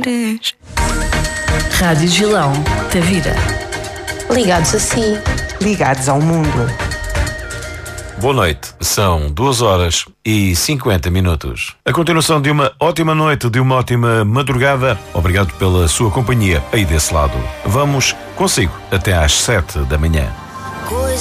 Rádio Gilão, Tavira. Ligados a si. Ligados ao mundo. Boa noite, são 2h50. A continuação de uma ótima noite, de uma ótima madrugada. Obrigado pela sua companhia aí desse lado. Vamos consigo até às 7 da manhã.